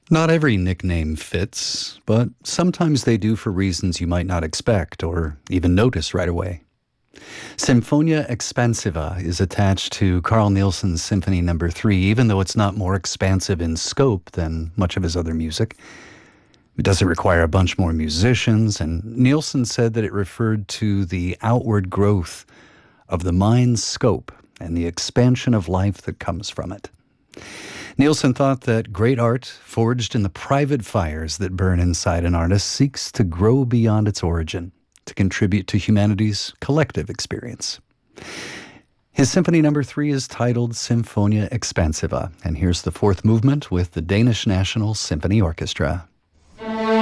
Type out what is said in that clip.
Not every nickname fits, but sometimes they do for reasons you might not expect or even notice right away. Sinfonia Expansiva is attached to Carl Nielsen's Symphony No. 3, even though it's not more expansive in scope than much of his other music. It doesn't require a bunch more musicians, and Nielsen said that it referred to the outward growth of the mind's scope and the expansion of life that comes from it. Nielsen thought that great art, forged in the private fires that burn inside an artist, seeks to grow beyond its origin, to contribute to humanity's collective experience. His Symphony No. 3 is titled Sinfonia Expansiva, and here's the fourth movement with the Danish National Symphony Orchestra.